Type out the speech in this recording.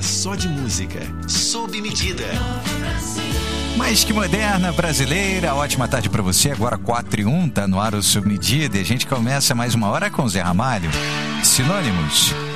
só de música, sob medida. Mais que moderna, brasileira, ótima tarde pra você. Agora 4:01, tá no ar o Sob Medida. E a gente começa mais uma hora com Zé Ramalho. Sinônimos.